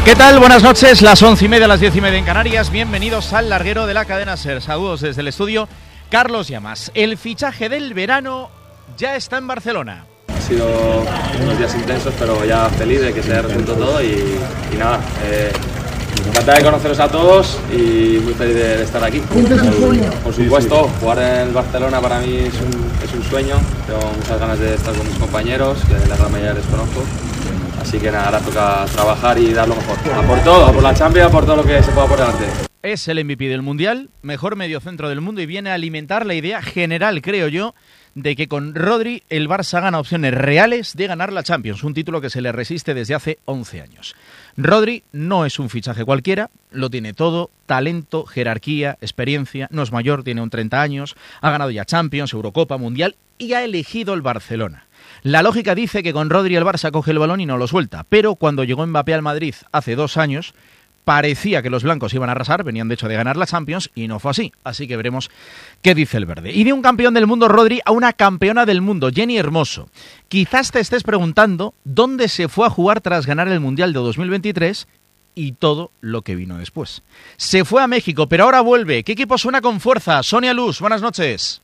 ¿Qué tal? Buenas noches, las 11:30, las 10:30 en Canarias. Bienvenidos al larguero de la cadena SER. Saludos desde el estudio, Carlos Llamas. El fichaje del verano ya está en Barcelona. Ha sido unos días intensos, pero ya feliz de que se haya resuelto todo y nada. Encantada de conoceros a todos y muy feliz de estar aquí. Por supuesto, jugar en el Barcelona para mí es un sueño. Tengo muchas ganas de estar con mis compañeros, que la gran mayoría les conozco. Así que nada, ahora toca trabajar y dar lo mejor. A por todo, a por la Champions, a por todo lo que se pueda por delante. Es el MVP del Mundial, mejor mediocentro del mundo y viene a alimentar la idea general, creo yo, de que con Rodri el Barça gana opciones reales de ganar la Champions, un título que se le resiste desde hace 11 años. Rodri no es un fichaje cualquiera, lo tiene todo, talento, jerarquía, experiencia, no es mayor, tiene un 30 años, ha ganado ya Champions, Eurocopa, Mundial y ha elegido el Barcelona. La lógica dice que con Rodri el Barça coge el balón y no lo suelta, pero cuando llegó Mbappé al Madrid hace 2 años, parecía que los blancos iban a arrasar, venían de hecho de ganar la Champions y no fue así, así que veremos qué dice el verde. Y de un campeón del mundo Rodri a una campeona del mundo, Jenny Hermoso. Quizás te estés preguntando dónde se fue a jugar tras ganar el Mundial de 2023 y todo lo que vino después. Se fue a México, pero ahora vuelve. ¿Qué equipo suena con fuerza? Sonia Luz, buenas noches.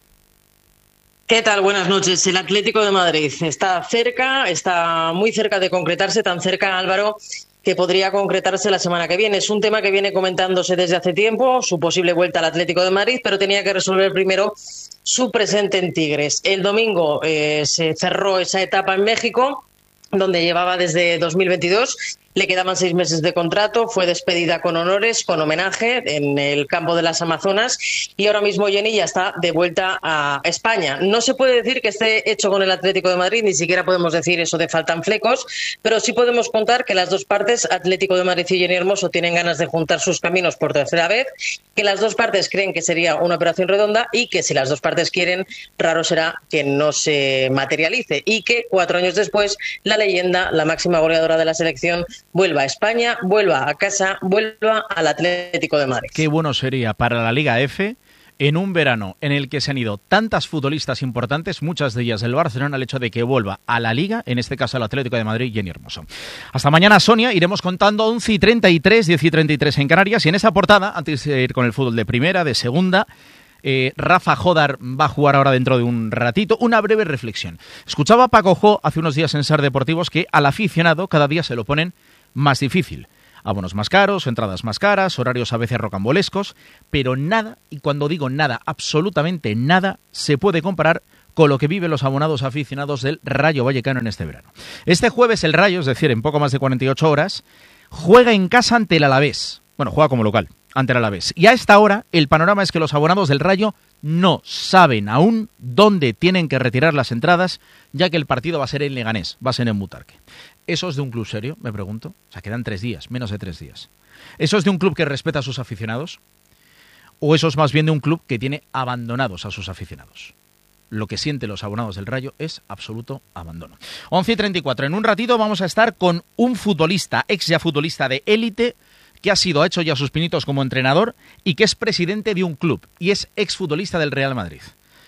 ¿Qué tal? Buenas noches. El Atlético de Madrid está cerca, está muy cerca de concretarse, tan cerca, Álvaro, que podría concretarse la semana que viene. Es un tema que viene comentándose desde hace tiempo, su posible vuelta al Atlético de Madrid, pero tenía que resolver primero su presente en Tigres. El domingo se cerró esa etapa en México, donde llevaba desde 2022. Le quedaban 6 meses de contrato, fue despedida con honores, con homenaje en el campo de las Amazonas y ahora mismo Jenny ya está de vuelta a España. No se puede decir que esté hecho con el Atlético de Madrid, ni siquiera podemos decir eso de faltan flecos, pero sí podemos contar que las dos partes, Atlético de Madrid y Jenny Hermoso, tienen ganas de juntar sus caminos por tercera vez, que las dos partes creen que sería una operación redonda y que si las dos partes quieren, raro será que no se materialice y que 4 años después la leyenda, la máxima goleadora de la selección, vuelva a España, vuelva a casa, vuelva al Atlético de Madrid. Qué bueno sería para la Liga F en un verano en el que se han ido tantas futbolistas importantes, muchas de ellas del Barcelona, el hecho de que vuelva a la Liga, en este caso al Atlético de Madrid, Jenny Hermoso. Hasta mañana, Sonia, iremos contando 11:33, 10:33 en Canarias y en esa portada, antes de ir con el fútbol de primera, de segunda, Rafa Jodar va a jugar ahora dentro de un ratito. Una breve reflexión. Escuchaba a Paco Jo hace unos días en SER Deportivos que al aficionado cada día se lo ponen más difícil. Abonos más caros, entradas más caras, horarios a veces rocambolescos, pero nada, y cuando digo nada, absolutamente nada, se puede comparar con lo que viven los abonados aficionados del Rayo Vallecano en este verano. Este jueves el Rayo, es decir, en poco más de 48 horas, juega en casa ante el Alavés. Bueno, juega como local, ante el Alavés. Y a esta hora, el panorama es que los abonados del Rayo no saben aún dónde tienen que retirar las entradas, ya que el partido va a ser en Leganés, va a ser en Butarque. ¿Eso es de un club serio? Me pregunto. O sea, quedan 3 días, menos de 3 días. ¿Eso es de un club que respeta a sus aficionados? ¿O eso es más bien de un club que tiene abandonados a sus aficionados? Lo que sienten los abonados del Rayo es absoluto abandono. 11:34. En un ratito vamos a estar con un futbolista, ex ya futbolista de élite, que ha hecho ya sus pinitos como entrenador y que es presidente de un club y es exfutbolista del Real Madrid.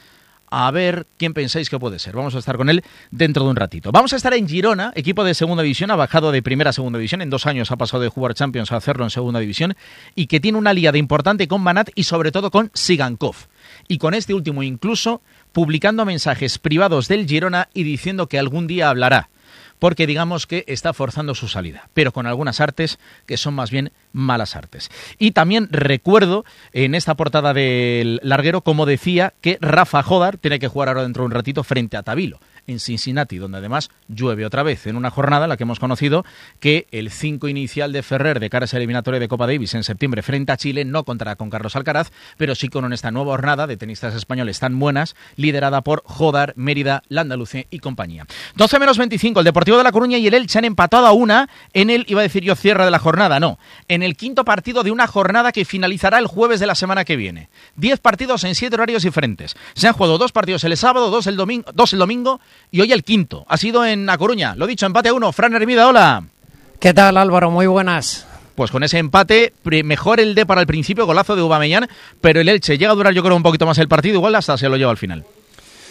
A ver quién pensáis que puede ser. Vamos a estar con él dentro de un ratito. Vamos a estar en Girona, equipo de segunda división, ha bajado de primera a segunda división. En 2 años ha pasado de jugar Champions a hacerlo en segunda división y que tiene una aliada importante con Banat y sobre todo con Sigankov. Y con este último incluso publicando mensajes privados del Girona y diciendo que algún día hablará. Porque digamos que está forzando su salida, pero con algunas artes que son más bien malas artes. Y también recuerdo en esta portada del larguero como decía que Rafa Jodar tiene que jugar ahora dentro de un ratito frente a Tabilo, en Cincinnati, donde además llueve otra vez, en una jornada en la que hemos conocido que el 5 inicial de Ferrer de cara a esa eliminatoria de Copa Davis en septiembre frente a Chile no contará con Carlos Alcaraz, pero sí con esta nueva jornada de tenistas españoles tan buenas, liderada por Jodar, Mérida, Landaluce y compañía. 12:25, el Deportivo de La Coruña y el Elche han empatado a 1 en el, iba a decir yo, cierre de la jornada, no, en el 5º partido de una jornada que finalizará el jueves de la semana que viene. 10 partidos en 7 horarios diferentes. Se han jugado 2 partidos el sábado, 2 el domingo, y hoy el 5º. Ha sido en La Coruña. Lo dicho, empate a 1. Fran Hermida, hola. ¿Qué tal, Álvaro? Muy buenas. Pues con ese empate, mejor el Depor al principio, golazo de Aubameyang, pero el Elche llega a durar yo creo un poquito más el partido, igual hasta se lo lleva al final.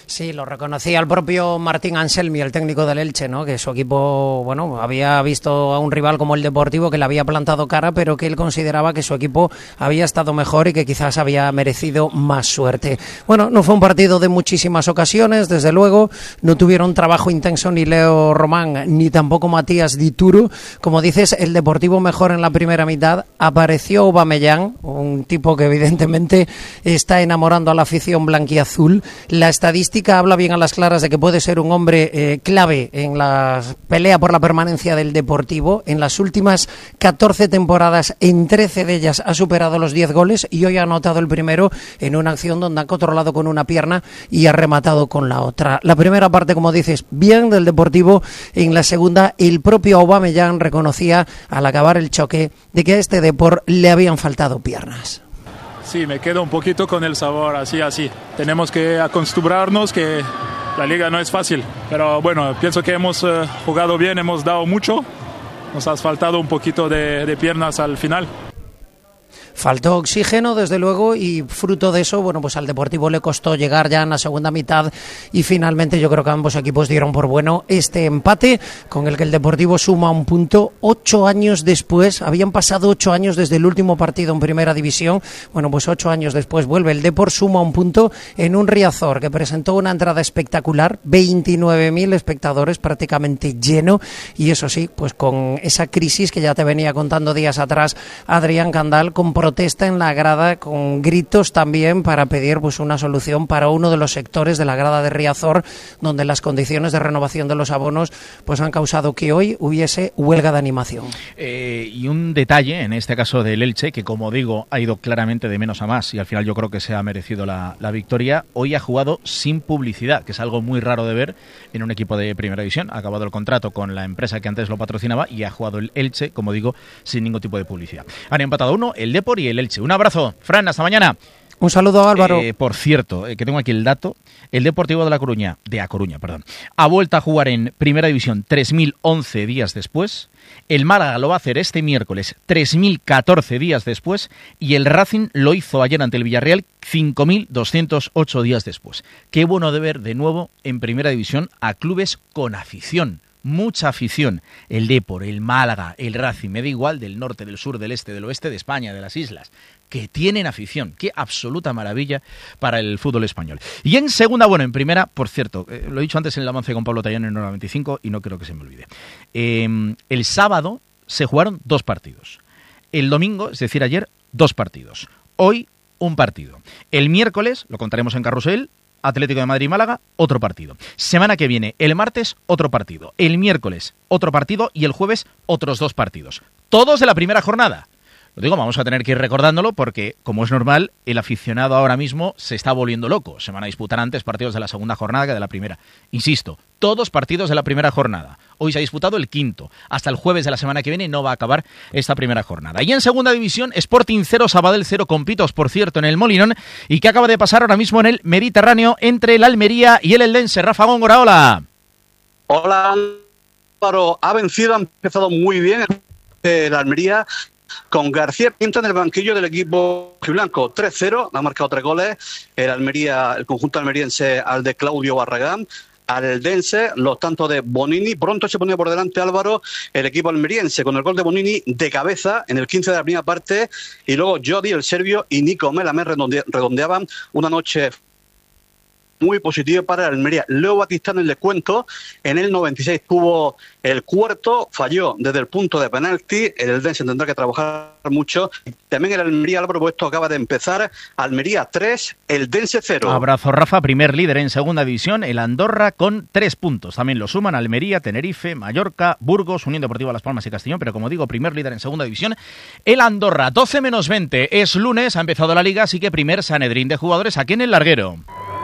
Sí, lo reconocía el propio Martín Anselmi, el técnico del Elche, ¿no? Que su equipo, bueno, había visto a un rival como el Deportivo que le había plantado cara, pero que él consideraba que su equipo había estado mejor y que quizás había merecido más suerte. Bueno, no fue un partido de muchísimas ocasiones, desde luego, no tuvieron trabajo intenso ni Leo Román ni tampoco Matías Dituro. Como dices, el Deportivo mejor en la primera mitad. Apareció Aubameyang, un tipo que evidentemente está enamorando a la afición blanquiazul. La estadística habla bien a las claras de que puede ser un hombre clave en la pelea por la permanencia del Deportivo. En las últimas 14 temporadas, en 13 de ellas ha superado los 10 goles y hoy ha anotado el primero en una acción donde ha controlado con una pierna y ha rematado con la otra. La primera parte, como dices, bien del Deportivo. En la segunda, el propio Aubameyang reconocía al acabar el choque de que a este Depor le habían faltado piernas. Sí, me quedo un poquito con el sabor así. Tenemos que acostumbrarnos que la liga no es fácil. Pero bueno, pienso que hemos jugado bien, hemos dado mucho. Nos ha faltado un poquito de piernas al final. Faltó oxígeno, desde luego, y fruto de eso, bueno, pues al Deportivo le costó llegar ya en la segunda mitad y finalmente yo creo que ambos equipos dieron por bueno este empate con el que el Deportivo suma un punto 8 años después. Habían pasado 8 años desde el último partido en Primera División. Bueno, pues 8 años después vuelve el Depor, suma un punto en un Riazor que presentó una entrada espectacular, 29.000 espectadores, prácticamente lleno, y eso sí, pues con esa crisis que ya te venía contando días atrás Adrián Candal, con protesta en la grada, con gritos también para pedir pues una solución para uno de los sectores de la grada de Riazor, donde las condiciones de renovación de los abonos pues han causado que hoy hubiese huelga de animación. Y un detalle, en este caso del Elche, que como digo, ha ido claramente de menos a más y al final yo creo que se ha merecido la victoria. Hoy ha jugado sin publicidad, que es algo muy raro de ver en un equipo de Primera División. Ha acabado el contrato con la empresa que antes lo patrocinaba y ha jugado el Elche, como digo, sin ningún tipo de publicidad. Han empatado uno, el Depor y el Elche. Un abrazo, Fran, hasta mañana. Un saludo, Álvaro. Por cierto, que tengo aquí el dato, el Deportivo de A Coruña, ha vuelto a jugar en Primera División 3.011 días después, el Málaga lo va a hacer este miércoles 3.014 días después y el Racing lo hizo ayer ante el Villarreal 5.208 días después. Qué bueno de ver de nuevo en Primera División a clubes con afición. Mucha afición, el Depor, el Málaga, el Racing, me da igual del norte, del sur, del este, del oeste de España, de las islas, que tienen afición. Qué absoluta maravilla para el fútbol español. Y en segunda, bueno, en primera, por cierto, lo he dicho antes en el avance con Pablo Tallón en 95 y no creo que se me olvide. El sábado se jugaron 2 partidos. El domingo, es decir, ayer, 2 partidos. Hoy, un partido. El miércoles, lo contaremos en Carrusel, Atlético de Madrid-Málaga, otro partido. Semana que viene, el martes, otro partido. El miércoles, otro partido y el jueves, otros 2 partidos. Todos de la primera jornada. Lo digo, vamos a tener que ir recordándolo porque, como es normal, el aficionado ahora mismo se está volviendo loco. Se van a disputar antes partidos de la segunda jornada que de la primera. Insisto, todos partidos de la primera jornada. Hoy se ha disputado el quinto. Hasta el jueves de la semana que viene no va a acabar esta primera jornada. Y en segunda división, Sporting 0, Sabadell 0, con pitos, por cierto, en el Molinón. ¿Y qué acaba de pasar ahora mismo en el Mediterráneo entre el Almería y el Eldense? Rafa Góngora, hola. Hola, Álvaro. Ha vencido, ha empezado muy bien el Almería, con García Pinto en el banquillo del equipo blanco. 3-0, ha marcado 3 goles el Almería, el conjunto almeriense, al de Claudio Barragán. Al Eldense, los tantos de Bonini. Pronto se ponía por delante, Álvaro, el equipo almeriense, con el gol de Bonini de cabeza en el 15 de la primera parte, y luego Jody, el serbio, y Nico Melamé redondeaban una noche muy positivo para el Almería. Leo Batista en el descuento, en el 96 tuvo el cuarto, falló desde el punto de penalti. El Eldense tendrá que trabajar mucho. También el Almería, Álvaro, pues esto acaba de empezar. Almería 3, Eldense 0. Abrazo, Rafa. Primer líder en segunda división, el Andorra, con 3 puntos. También lo suman Almería, Tenerife, Mallorca, Burgos, Unión Deportiva Las Palmas y Castellón. Pero como digo, primer líder en segunda división, el Andorra. 12 menos 20. Es lunes, ha empezado la liga, así que primer Sanedrín de jugadores aquí en el Larguero.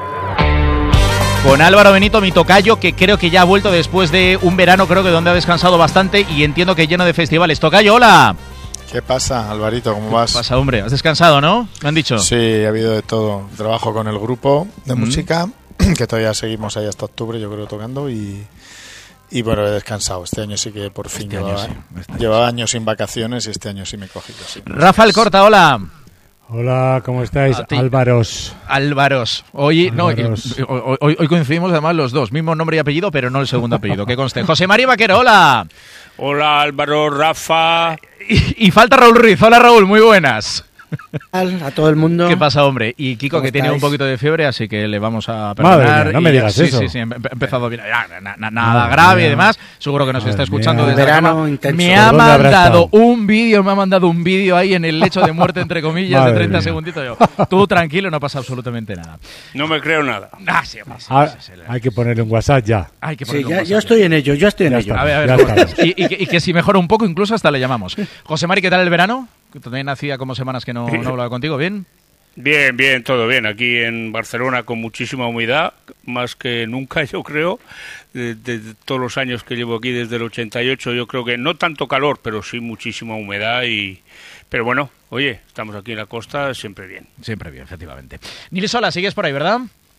Con Álvaro Benito, mi tocayo, que creo que ya ha vuelto después de un verano, creo que donde ha descansado bastante y entiendo que lleno de festivales. Tocayo, hola. ¿Qué pasa, Alvarito? ¿Cómo vas? ¿Qué pasa, hombre? ¿Has descansado, no? ¿Me han dicho? Sí, ha habido de todo. Trabajo con el grupo de música, que todavía seguimos ahí hasta octubre, yo creo, tocando, y bueno, he descansado. Este año sí que por fin llevaba años sin vacaciones y este año sí me he cogido. Sí. Rafael Corta, hola. Hola, ¿cómo estáis? Álvaros. Hoy coincidimos además los dos, mismo nombre y apellido, pero no el segundo apellido, que conste. José María Vaquero, hola. Hola Álvaro, Rafa. Y falta Raúl Ruiz. Hola Raúl, muy buenas. A todo el mundo. ¿Qué pasa, hombre? Y Kiko, que tiene un poquito de fiebre, así que le vamos a perdonar. Madre mía, no me digas eso. Sí, ha empezado bien. Nada grave y demás. Seguro que nos está escuchando desde verano intenso. Me ha mandado un vídeo ahí en el lecho de muerte, entre comillas, de 30 segunditos. Yo, tú tranquilo, no pasa absolutamente nada. No me creo nada. Hay que ponerle un WhatsApp ya. Yo estoy en ello, A ver, y que si mejora un poco, incluso hasta le llamamos. José Mari, ¿qué tal el verano? Que también hacía como semanas que no hablaba contigo, ¿bien? Bien, todo bien. Aquí en Barcelona con muchísima humedad, más que nunca, yo creo. De todos los años que llevo aquí, desde el 88, yo creo que no tanto calor, pero sí muchísima humedad. Pero bueno, oye, estamos aquí en la costa, siempre bien. Siempre bien, efectivamente. Nils Sola, sigues por ahí, ¿verdad?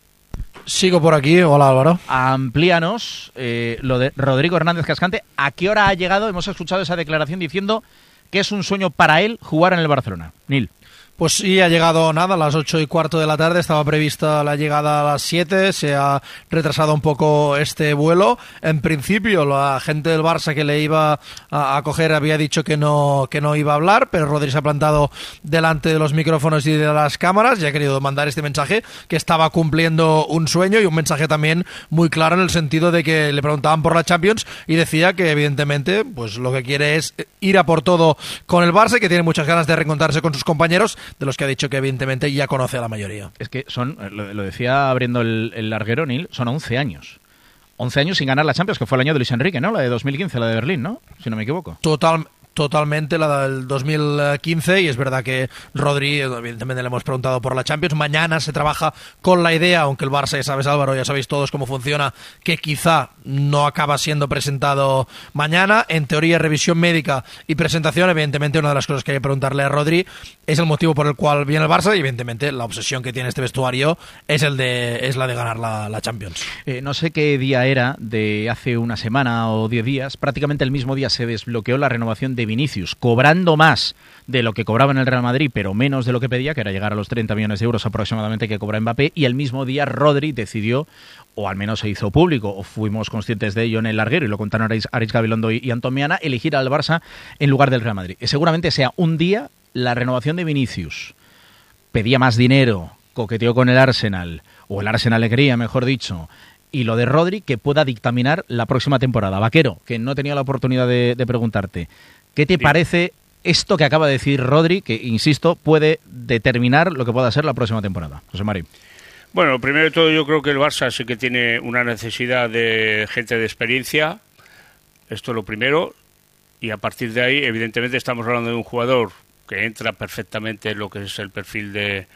Sigo por aquí. Hola, Álvaro. Amplíanos lo de Rodrigo Hernández Cascante. ¿A qué hora ha llegado? Hemos escuchado esa declaración diciendo que es un sueño para él jugar en el Barcelona. Nil. Pues sí, ha llegado a las 8:15 de la tarde, estaba prevista la llegada a las 7, se ha retrasado un poco este vuelo. En principio, la gente del Barça que le iba a coger había dicho que no iba a hablar, pero Rodri se ha plantado delante de los micrófonos y de las cámaras y ha querido mandar este mensaje, que estaba cumpliendo un sueño y un mensaje también muy claro en el sentido de que le preguntaban por la Champions y decía que evidentemente pues lo que quiere es ir a por todo con el Barça y que tiene muchas ganas de reencontrarse con sus compañeros, de los que ha dicho que evidentemente ya conoce a la mayoría. Es que son, lo decía abriendo el larguero, Nil, son 11 años. 11 años sin ganar la Champions, que fue el año de Luis Enrique, ¿no? La de 2015, la de Berlín, ¿no? Si no me equivoco. Totalmente la del 2015, y es verdad que Rodri, evidentemente le hemos preguntado por la Champions. Mañana se trabaja con la idea, aunque el Barça, ya sabes Álvaro, ya sabéis todos cómo funciona, que quizá no acaba siendo presentado mañana. En teoría, revisión médica y presentación. Evidentemente una de las cosas que hay que preguntarle a Rodri es el motivo por el cual viene el Barça, y evidentemente la obsesión que tiene este vestuario es la de ganar la Champions. No sé qué día era, de hace una semana o 10 días, prácticamente el mismo día se desbloqueó la renovación de Vinicius, cobrando más de lo que cobraba en el Real Madrid, pero menos de lo que pedía, que era llegar a los 30 millones de euros aproximadamente que cobra Mbappé, y el mismo día Rodri decidió, o al menos se hizo público, o fuimos conscientes de ello en el larguero, y lo contaron Aritz Gabilondo y Antón Miana, elegir al Barça en lugar del Real Madrid. Y seguramente sea un día la renovación de Vinicius. Pedía más dinero, coqueteó con el Arsenal, o el Arsenal le quería, mejor dicho, y lo de Rodri, que pueda dictaminar la próxima temporada. Vaquero, que no tenía la oportunidad de preguntarte, ¿qué te parece esto que acaba de decir Rodri, que, insisto, puede determinar lo que pueda ser la próxima temporada? José Mari. Bueno, primero de todo yo creo que el Barça sí que tiene una necesidad de gente de experiencia. Esto es lo primero. Y a partir de ahí, evidentemente, estamos hablando de un jugador que entra perfectamente en lo que es el perfil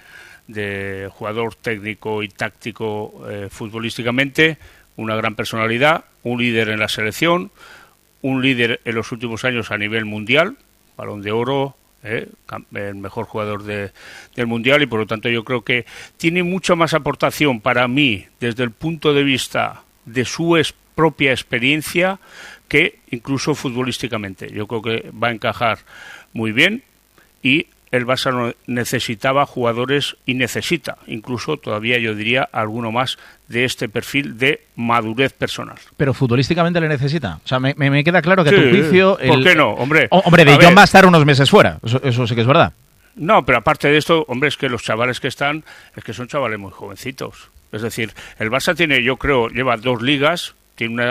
de jugador técnico y táctico futbolísticamente, una gran personalidad, un líder en la selección, un líder en los últimos años a nivel mundial, Balón de Oro, el mejor jugador del mundial, y por lo tanto yo creo que tiene mucha más aportación para mí desde el punto de vista de su propia experiencia que incluso futbolísticamente. Yo creo que va a encajar muy bien, y el Barça necesitaba jugadores, y necesita incluso todavía, yo diría, alguno más de este perfil de madurez personal. Pero futbolísticamente le necesita. O sea, me queda claro que a tu juicio... ¿Por qué no, hombre? Hombre, De Jong va a estar unos meses fuera. Eso sí que es verdad. No, pero aparte de esto, hombre, es que los chavales que están, es que son chavales muy jovencitos. Es decir, el Barça tiene, yo creo, lleva 2 ligas, tiene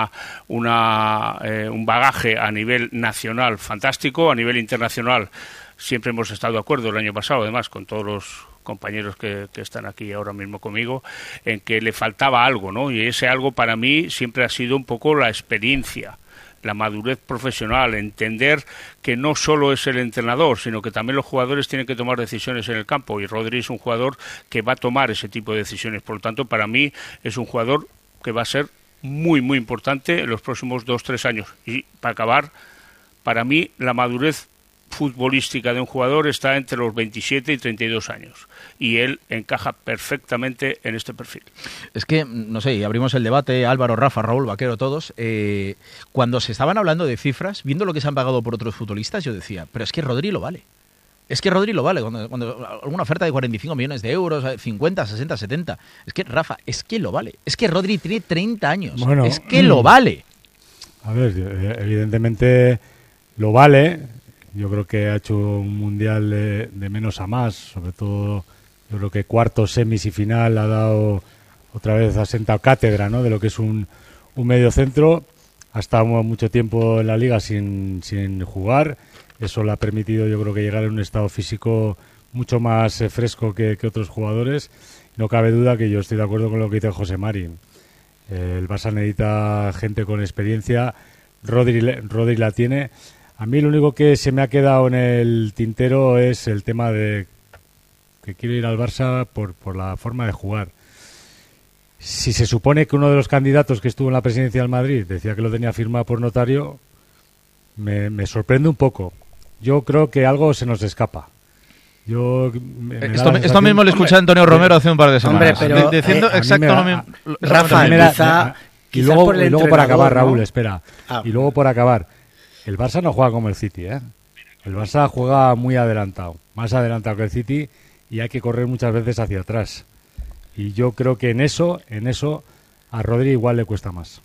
un bagaje a nivel nacional fantástico, a nivel internacional. Siempre hemos estado de acuerdo el año pasado, además, con todos los compañeros que están aquí ahora mismo conmigo, en que le faltaba algo, ¿no? Y ese algo para mí siempre ha sido un poco la experiencia, la madurez profesional, entender que no solo es el entrenador, sino que también los jugadores tienen que tomar decisiones en el campo, y Rodri es un jugador que va a tomar ese tipo de decisiones. Por lo tanto, para mí es un jugador que va a ser muy, muy importante en los próximos 2-3 años. Y para acabar, para mí la madurez futbolística de un jugador está entre los 27 y 32 años, y él encaja perfectamente en este perfil. Es que, no sé, abrimos el debate, Álvaro, Rafa, Raúl, Vaquero, todos, cuando se estaban hablando de cifras, viendo lo que se han pagado por otros futbolistas, yo decía, pero es que Rodri lo vale. Es que Rodri lo vale, cuando alguna oferta de 45 millones de euros, 50, 60, 70. Es que, Rafa, es que lo vale. Es que Rodri tiene 30 años. Bueno, es que lo vale. A ver, evidentemente lo vale. Yo creo que ha hecho un mundial de menos a más. Sobre todo, yo creo que cuartos, semis y final ha dado otra vez, ha sentado cátedra, ¿no?, de lo que es un medio centro. Ha estado mucho tiempo en la liga sin jugar. Eso le ha permitido, yo creo, que llegar en un estado físico mucho más fresco que otros jugadores. No cabe duda que yo estoy de acuerdo con lo que dice José Mari. El Barça necesita gente con experiencia. Rodri la tiene. A mí lo único que se me ha quedado en el tintero es el tema de que quiero ir al Barça por la forma de jugar. Si se supone que uno de los candidatos que estuvo en la presidencia del Madrid decía que lo tenía firmado por notario, me sorprende un poco. Yo creo que algo se nos escapa. Esto mismo lo escuché a Antonio Romero hace un par de semanas. Diciendo exacto lo mismo. Rafa, y luego para acabar, ¿no? Raúl, espera. Y luego por acabar, el Barça no juega como el City, ¿eh? El Barça juega muy adelantado, más adelantado que el City, y hay que correr muchas veces hacia atrás. Y yo creo que en eso a Rodri igual le cuesta más.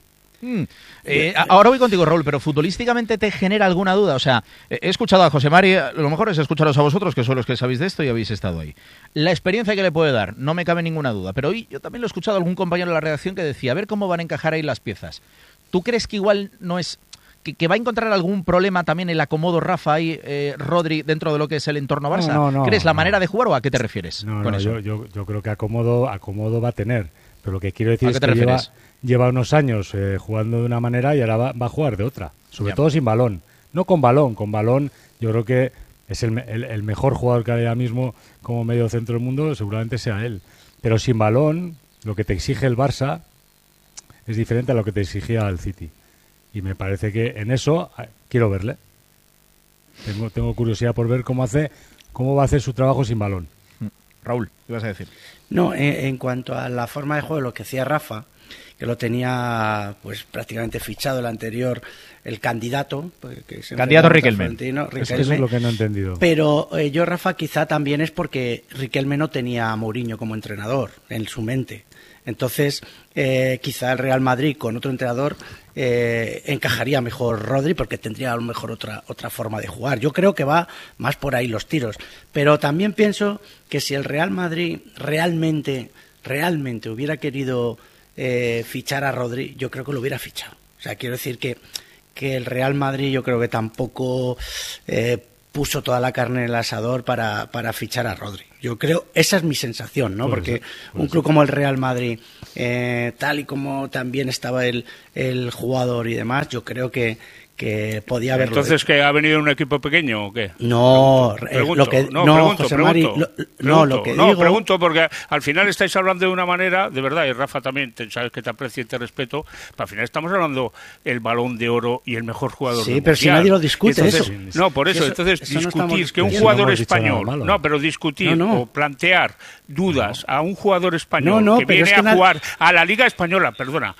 Ahora voy contigo, Raúl, pero futbolísticamente te genera alguna duda. O sea, he escuchado a José Mari, lo mejor es escucharos a vosotros, que son los que sabéis de esto y habéis estado ahí. La experiencia que le puede dar, no me cabe ninguna duda. Pero hoy yo también lo he escuchado a algún compañero de la redacción que decía, a ver cómo van a encajar ahí las piezas. ¿Tú crees que igual no es... que va a encontrar algún problema también el acomodo Rafa y Rodri dentro de lo que es el entorno Barça? No, ¿Crees la manera de jugar o a qué te refieres con eso? Yo creo que acomodo va a tener. Pero lo que quiero decir es que lleva unos años jugando de una manera y ahora va a jugar de otra. Sobre todo sin balón. No con balón. Con balón yo creo que es el mejor jugador que hay ahora mismo como medio centro del mundo, seguramente sea él. Pero sin balón, lo que te exige el Barça es diferente a lo que te exigía el City. Y me parece que en eso quiero verle. Tengo curiosidad por ver cómo va a hacer su trabajo sin balón. Raúl, ¿qué vas a decir? No, en cuanto a la forma de juego, lo que decía Rafa, que lo tenía pues prácticamente fichado el anterior, el candidato. Candidato Riquelme. Eso es lo que no he entendido. Pero yo, Rafa, quizá también es porque Riquelme no tenía a Mourinho como entrenador en su mente. Entonces, quizá el Real Madrid con otro entrenador encajaría mejor Rodri porque tendría a lo mejor otra forma de jugar. Yo creo que va más por ahí los tiros. Pero también pienso que si el Real Madrid realmente hubiera querido fichar a Rodri, yo creo que lo hubiera fichado. O sea, quiero decir que el Real Madrid yo creo que tampoco puso toda la carne en el asador para fichar a Rodri. Yo creo, esa es mi sensación, ¿no? Porque un club como el Real Madrid, tal y como también estaba el jugador y demás, yo creo que podía haberlo. ¿Entonces que ha venido un equipo pequeño o qué? No, pregunto porque al final estáis hablando de una manera, de verdad, y Rafa también, sabes que te aprecio y te respeto, pero al final estamos hablando el Balón de Oro y el mejor jugador del pero mundial. si nadie lo discute, entonces, eso. No, por eso, entonces discutir que un jugador español, discutir o plantear dudas a un jugador español que viene a jugar a la Liga Española,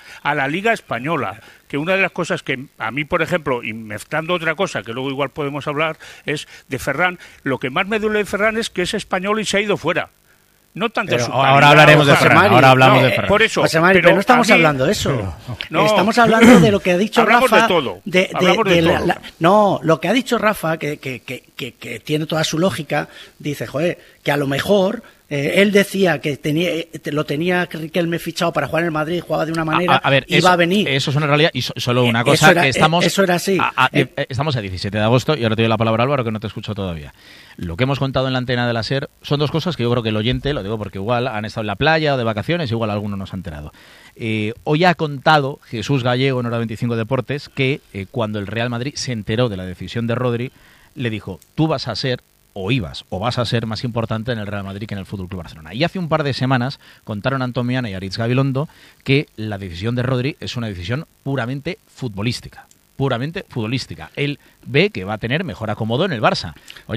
que una de las cosas que a mí, por ejemplo, y mezclando otra cosa, que luego igual podemos hablar, es de Ferran. Lo que más me duele de Ferran es que es español y se ha ido fuera. No tanto pero ahora hablaremos de Ferran. Ahora hablamos de Ferran. Por eso, José Mari, pero no estamos hablando de eso. Estamos hablando de lo que ha dicho Rafa. Hablamos de todo. Lo que ha dicho Rafa, que tiene toda su lógica, dice, que a lo mejor él decía que lo tenía Riquelme fichado para jugar en el Madrid, jugaba de una manera, iba a venir. Eso es una realidad, y solo una cosa, que estamos... Eso era así. Estamos a 17 de agosto, y ahora te doy la palabra, Álvaro, que no te escucho todavía. Lo que hemos contado en la antena de la SER son dos cosas que yo creo que el oyente, lo digo porque igual han estado en la playa o de vacaciones, igual alguno nos ha enterado. Hoy ha contado Jesús Gallego en Hora 25 Deportes que cuando el Real Madrid se enteró de la decisión de Rodri, le dijo, tú vas a ser... o vas a ser más importante en el Real Madrid que en el FC Barcelona. Y hace un par de semanas contaron Antón Miana y Aritz Gabilondo que la decisión de Rodri es una decisión puramente futbolística. Él ve que va a tener mejor acomodo en el Barça. Oye,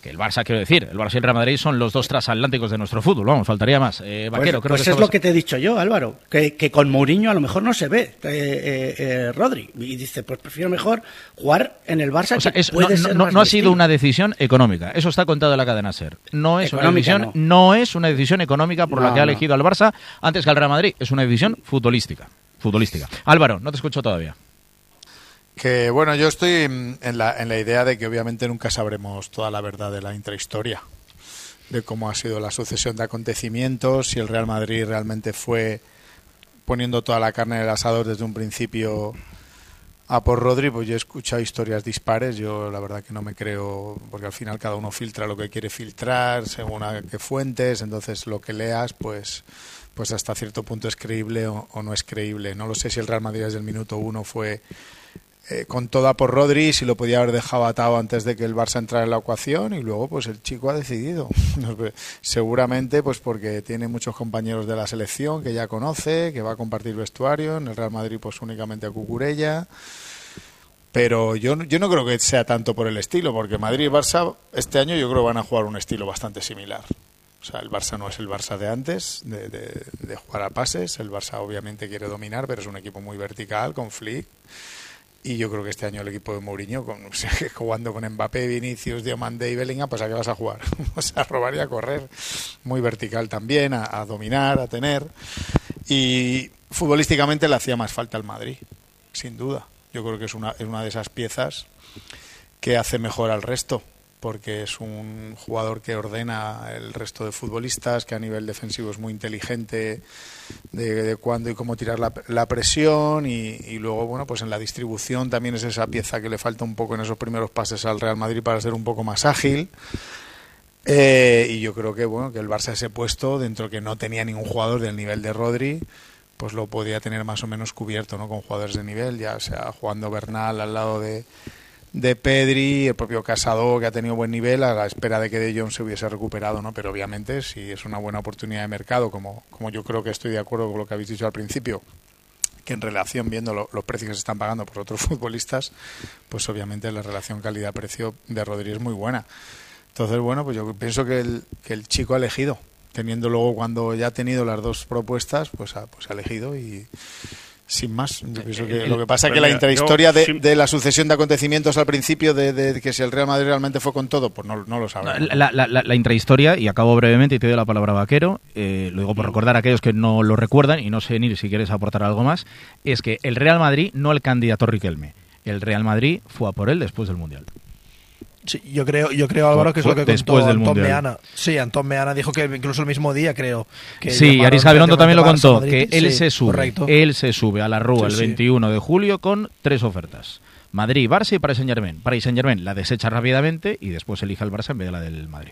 Que el Barça, quiero decir, el Barça y el Real Madrid son los dos transatlánticos de nuestro fútbol, vamos, faltaría más. Vaquero, creo pues que es lo que te he dicho yo, Álvaro, que con Mourinho a lo mejor no se ve Rodri, y dice, pues prefiero mejor jugar en el Barça, o sea, que puede ser más no ha sido distinto. una decisión económica, eso está contado en la cadena SER. No es una decisión, no es una decisión económica por la que ha elegido al Barça antes que al Real Madrid, es una decisión futbolística. Álvaro, no te escucho todavía. Que bueno, yo estoy en la idea de que obviamente nunca sabremos toda la verdad de la intrahistoria, de cómo ha sido la sucesión de acontecimientos, si el Real Madrid realmente fue poniendo toda la carne en el asador desde un principio a por Rodri. Pues yo he escuchado historias dispares, yo la verdad que no me creo, porque al final cada uno filtra lo que quiere filtrar según a qué fuentes, entonces lo que leas pues hasta cierto punto es creíble o no es creíble. No lo sé si el Real Madrid desde el minuto 1 fue con toda por Rodri, si lo podía haber dejado atado antes de que el Barça entrara en la ecuación, y luego pues el chico ha decidido. Seguramente pues porque tiene muchos compañeros de la selección que ya conoce, que va a compartir vestuario. En el Real Madrid pues únicamente a Cucurella. Pero yo no creo que sea tanto por el estilo, porque Madrid y Barça este año yo creo que van a jugar un estilo bastante similar. O sea, el Barça no es el Barça de antes, de jugar a pases. El Barça obviamente quiere dominar, pero es un equipo muy vertical, con Flick. Y yo creo que este año el equipo de Mourinho, jugando con Mbappé, Vinicius, Diomande y Bellingham, pues ¿a qué vas a jugar? Vas a robar y a correr. Muy vertical también, a dominar, a tener. Y futbolísticamente le hacía más falta al Madrid, sin duda. Yo creo que es una de esas piezas que hace mejor al resto, porque es un jugador que ordena el resto de futbolistas, que a nivel defensivo es muy inteligente de cuándo y cómo tirar la presión, y luego bueno, pues en la distribución también es esa pieza que le falta un poco en esos primeros pases al Real Madrid para ser un poco más ágil. Y yo creo que bueno, que el Barça ese puesto, dentro que no tenía ningún jugador del nivel de Rodri, pues lo podía tener más o menos cubierto, ¿no? Con jugadores de nivel, ya sea jugando Bernal al lado de Pedri, el propio Casado, que ha tenido buen nivel, a la espera de que De Jong se hubiese recuperado, ¿no? Pero obviamente si es una buena oportunidad de mercado, como yo creo que estoy de acuerdo con lo que habéis dicho al principio, que en relación, viendo los precios que se están pagando por otros futbolistas, pues obviamente la relación calidad-precio de Rodri es muy buena. Entonces, bueno, pues yo pienso que el chico ha elegido, teniendo luego, cuando ya ha tenido las dos propuestas, pues ha elegido, y sin más. Yo pienso que lo que pasa es que la intrahistoria de la sucesión de acontecimientos al principio, de que si el Real Madrid realmente fue con todo, pues no lo sabemos. La intrahistoria, y acabo brevemente y te doy la palabra, Vaquero, lo digo por recordar a aquellos que no lo recuerdan, y no sé, Nir, si quieres aportar algo más, es que el Real Madrid no el candidato Riquelme, el Real Madrid fue a por él después del Mundial. Sí, yo creo, Álvaro, que es lo que contó Antón Meana. Sí, Antón Meana dijo que incluso el mismo día, creo. Que sí, Aris Gabilondo también lo contó, Madrid, que él sí, se sube a la Rúa el 21 de julio con 3 ofertas. Madrid, Barça y Paris Saint-Germain. Paris Saint-Germain la desecha rápidamente y después elige al Barça en vez de la del Madrid.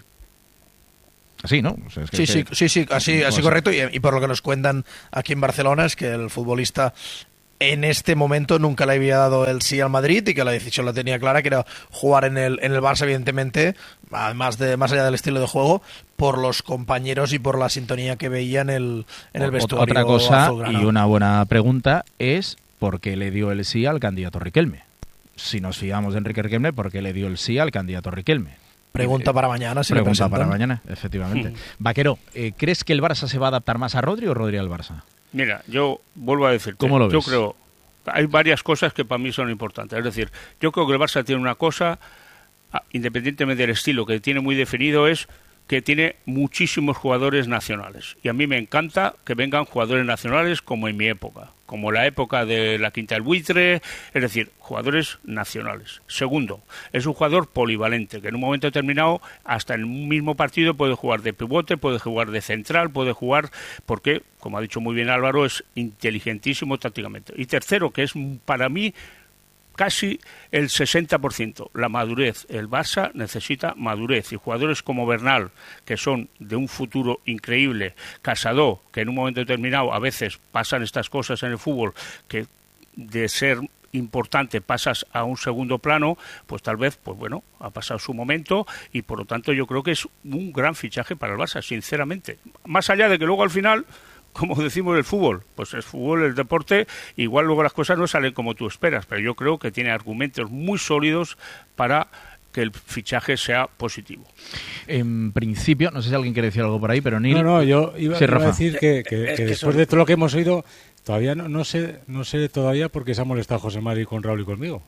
Así, ¿no? O sea, sí, así correcto. Y por lo que nos cuentan aquí en Barcelona es que el futbolista en este momento nunca le había dado el sí al Madrid, y que la decisión la tenía clara, que era jugar en el Barça, evidentemente, más allá del estilo de juego, por los compañeros y por la sintonía que veía en el vestuario. Otra cosa, azulgrana. Y una buena pregunta, es ¿por qué le dio el sí al candidato Riquelme? Si nos fiamos de Enrique Riquelme, ¿por qué le dio el sí al candidato Riquelme? Pregunta para mañana, si pregunta para mañana, efectivamente. Vaquero, ¿crees que el Barça se va a adaptar más a Rodri o Rodri al Barça? Mira, yo vuelvo a decirte, ¿cómo lo ves? Yo creo, hay varias cosas que para mí son importantes. Es decir, yo creo que el Barça tiene una cosa, independientemente del estilo que tiene muy definido, es que tiene muchísimos jugadores nacionales. Y a mí me encanta que vengan jugadores nacionales como en mi época, como la época de la Quinta del Buitre, es decir, jugadores nacionales. Segundo, es un jugador polivalente, que en un momento determinado, hasta en un mismo partido, puede jugar de pivote, puede jugar de central, puede jugar, porque, como ha dicho muy bien Álvaro, es inteligentísimo tácticamente. Y tercero, que es para mí casi el 60%, la madurez. El Barça necesita madurez, y jugadores como Bernal, que son de un futuro increíble, Casado, que en un momento determinado a veces pasan estas cosas en el fútbol, que de ser importante pasas a un segundo plano, pues tal vez, pues bueno, ha pasado su momento, y por lo tanto yo creo que es un gran fichaje para el Barça, sinceramente. Más allá de que luego al final, como decimos el fútbol, pues el fútbol, el deporte, igual luego las cosas no salen como tú esperas, pero yo creo que tiene argumentos muy sólidos para que el fichaje sea positivo. En principio, no sé si alguien quiere decir algo por ahí, pero Neil... No, yo iba sí, a decir que después de todo lo que hemos oído, todavía no sé todavía por qué se ha molestado José Mari con Raúl y conmigo.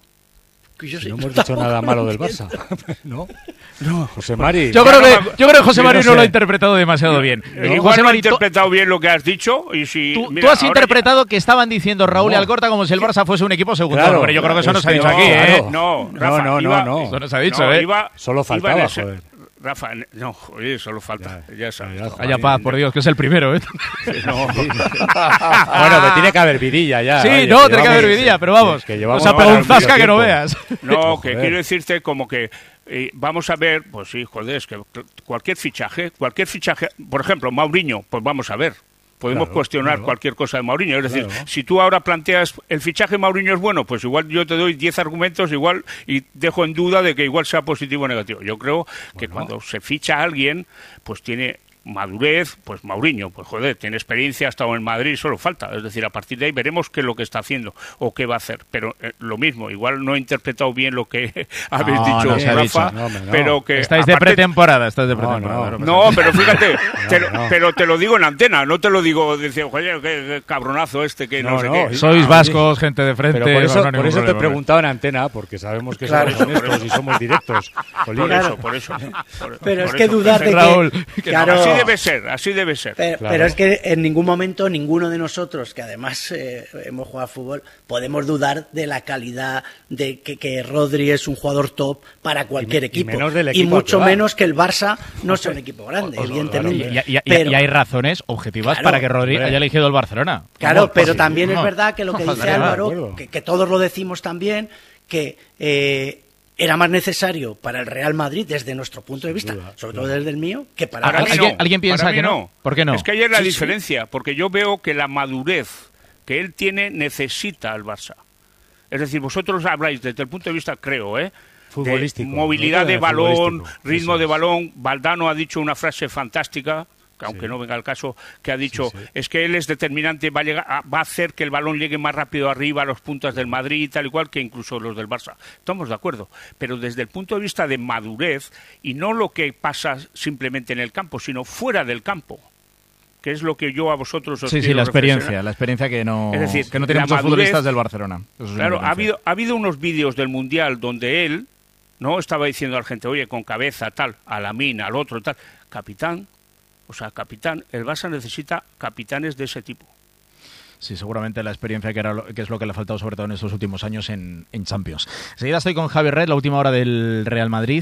No hemos dicho nada malo del Barça. No, José Mari. Yo creo que José Mari no lo ha interpretado demasiado bien. Igual José no ha Mari, interpretado bien lo que has dicho. Y si, tú has interpretado que estaban diciendo Raúl y Alcorta como si el Barça fuese un equipo segundo. Claro, hombre, yo creo que eso no se ha dicho claro, aquí, ¿eh? No, Rafa, no. Eso no se ha dicho, ¿eh? Solo faltaba, joder. Rafa, no, oye, solo falta. Ya sabes. Haya paz, por Dios, que es el primero, ¿eh? No. Bueno, me tiene que haber vidilla ya. Sí, oye, no, tiene que haber vidilla, pero vamos. O sea, para un zasca que no veas. No, que quiero decirte como que vamos a ver, pues sí, joder, es que cualquier fichaje, por ejemplo, Mauriño, pues vamos a ver. Podemos cuestionar cualquier cosa de Mauriño. Es decir, si tú ahora planteas el fichaje de Mauriño es bueno, pues igual yo te doy 10 argumentos igual y dejo en duda de que igual sea positivo o negativo. Yo creo que cuando se ficha a alguien, pues tiene madurez, pues Mauriño, pues joder, tiene experiencia, ha estado en Madrid, solo falta. Es decir, a partir de ahí veremos qué es lo que está haciendo o qué va a hacer. Pero lo mismo, igual no he interpretado bien lo que habéis dicho, Rafa, pero que... Estáis de pretemporada, No, pero fíjate, pero te lo digo en antena, no te lo digo diciendo, oye, qué cabronazo que no sé qué. Sois vascos, gente de frente. Pero por eso te he preguntado en antena, porque sabemos que somos honestos y somos directos. Por eso. Pero es que dudar de Raúl, que... Así debe ser. Pero es que en ningún momento ninguno de nosotros, que además hemos jugado a fútbol, podemos dudar de la calidad de que Rodri es un jugador top para cualquier equipo. Y mucho menos que el Barça no sea un equipo grande, evidentemente. Y hay razones objetivas para que Rodri haya elegido el Barcelona. Claro, pero también es verdad que lo que dice Álvaro, que todos lo decimos también, que... era más necesario para el Real Madrid desde nuestro punto de vista, sobre todo desde el mío, que para ¿Alguien piensa que no? ¿Por qué no? Es que ahí es la diferencia, porque yo veo que la madurez que él tiene necesita al Barça. Es decir, vosotros habláis desde el punto de vista, creo, futbolístico, de movilidad de balón, ritmo de balón. Valdano ha dicho una frase fantástica, que aunque no venga al caso, que ha dicho, es que él es determinante, va a hacer que el balón llegue más rápido arriba a los puntas del Madrid y tal y cual que incluso los del Barça. Estamos de acuerdo, pero desde el punto de vista de madurez, y no lo que pasa simplemente en el campo, sino fuera del campo, que es lo que yo a vosotros os quiero la experiencia que no, es decir, que no tienen muchos futbolistas del Barcelona. Claro, ha habido unos vídeos del Mundial donde él no estaba diciendo a la gente, oye, con cabeza, tal, a Lamine, al otro, tal, capitán, el Barça necesita capitanes de ese tipo. Sí, seguramente la experiencia que es lo que le ha faltado sobre todo en estos últimos años en Champions. Enseguida estoy con Javi Red, la última hora del Real Madrid.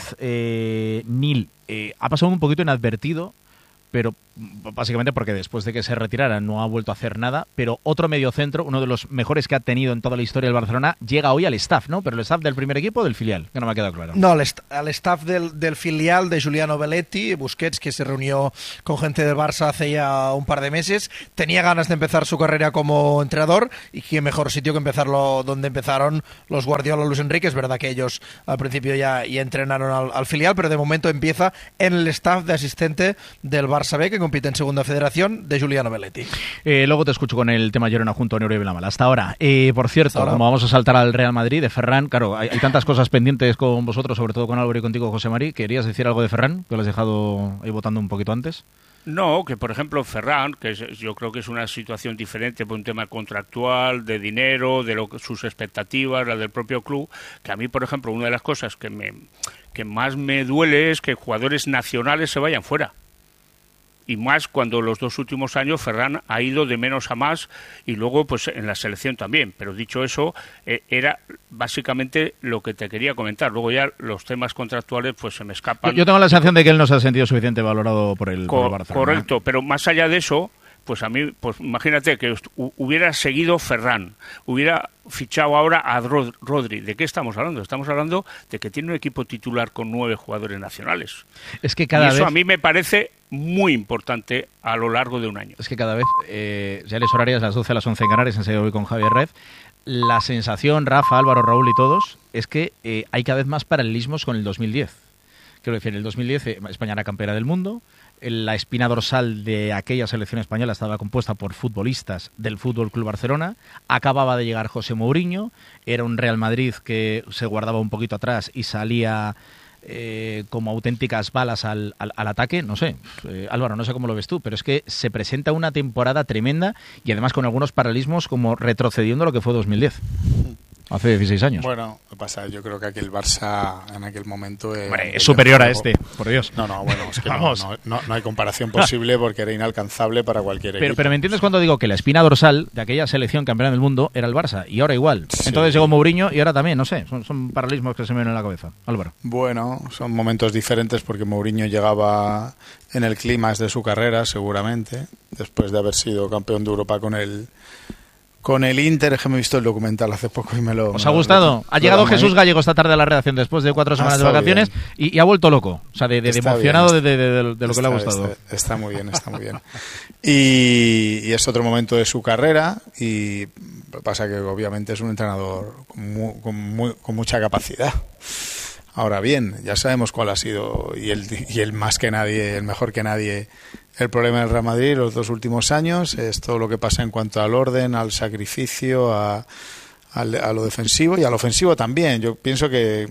Nil, ha pasado un poquito inadvertido, pero básicamente porque después de que se retirara no ha vuelto a hacer nada, pero otro mediocentro, uno de los mejores que ha tenido en toda la historia del Barcelona, llega hoy al staff, ¿no? Pero el staff del primer equipo o del filial, que no me ha quedado claro. No, al staff del filial de Giuliano Belletti, Busquets, que se reunió con gente del Barça hace ya un par de meses, tenía ganas de empezar su carrera como entrenador, y qué mejor sitio que empezarlo donde empezaron los Guardiola, Luis Enrique. Es verdad que ellos al principio ya entrenaron al filial, pero de momento empieza en el staff de asistente del Barça B, que compite en Segunda Federación, de Giuliano Belletti. Luego te escucho con el tema Girona junto a Neuro y Vilamala. Hasta ahora. Por cierto, como vamos a saltar al Real Madrid, de Ferran, claro, hay tantas cosas pendientes con vosotros, sobre todo con Álvaro y contigo, José Mari. ¿Querías decir algo de Ferran, que lo has dejado ahí votando un poquito antes? No, que por ejemplo Ferran, yo creo que es una situación diferente por un tema contractual, de dinero, de sus expectativas, la del propio club, que a mí, por ejemplo, una de las cosas que más me duele es que jugadores nacionales se vayan fuera. Y más cuando los 2 últimos años Ferran ha ido de menos a más, y luego pues en la selección también. Pero dicho eso, era básicamente lo que te quería comentar. Luego ya los temas contractuales pues se me escapan. Yo tengo la sensación de que él no se ha sentido suficiente valorado por el Barcelona. Correcto, pero más allá de eso, pues a mí, pues imagínate que hubiera seguido Ferran, hubiera fichado ahora a Rodri. ¿De qué estamos hablando? Estamos hablando de que tiene un equipo titular con 9 jugadores nacionales. Es que cada y eso vez... a mí me parece muy importante a lo largo de un año. Es que cada vez, ya les horarias las 12 a las 11 en Canarias, enseguida voy con Javier Red. La sensación, Rafa, Álvaro, Raúl y todos, es que hay cada vez más paralelismos con el 2010. Quiero decir, en el 2010 España era campeona del mundo. La espina dorsal de aquella selección española estaba compuesta por futbolistas del Fútbol Club Barcelona. Acababa de llegar José Mourinho. Era un Real Madrid que se guardaba un poquito atrás y salía como auténticas balas al ataque, no sé. Álvaro, no sé cómo lo ves tú, pero es que se presenta una temporada tremenda y además con algunos paralelismos como retrocediendo a lo que fue 2010. Hace 16 años. Bueno, lo que pasa, yo creo que aquí el Barça en aquel momento... es superior a este, por Dios. No, bueno, es que no hay comparación posible porque era inalcanzable para cualquier equipo. Pero ¿me entiendes cuando digo que la espina dorsal de aquella selección campeona del mundo era el Barça y ahora igual? Sí. Entonces llegó Mourinho y ahora también, no sé, son paralelismos que se me vienen a la cabeza. Álvaro. Bueno, son momentos diferentes porque Mourinho llegaba en el clímax de su carrera, seguramente, después de haber sido campeón de Europa con el Inter. Es que me he visto el documental hace poco y me lo... ¿Os ha gustado? Ha llegado Jesús Gallego esta tarde a la redacción después de 4 semanas de vacaciones y ha vuelto loco. O sea, de emocionado bien, de lo que le ha gustado. Está muy bien, está muy bien. Y es otro momento de su carrera y pasa que obviamente es un entrenador con mucha capacidad. Ahora bien, ya sabemos cuál ha sido y el más que nadie, el mejor que nadie, el problema del Real Madrid los 2 últimos años. Es todo lo que pasa en cuanto al orden, al sacrificio, a lo defensivo y al ofensivo también. Yo pienso que